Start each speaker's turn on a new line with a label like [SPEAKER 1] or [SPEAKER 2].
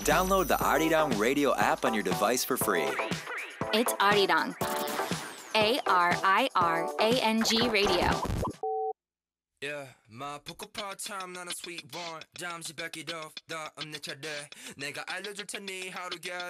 [SPEAKER 1] Download the Arirang Radio app on your device for free.
[SPEAKER 2] It's Arirang. ARIRANG Radio.
[SPEAKER 3] Yeah, my poker part time, not a sweet one. 잠시 back it off, 다음 내 차례. 내가 알려줄 테니 how to get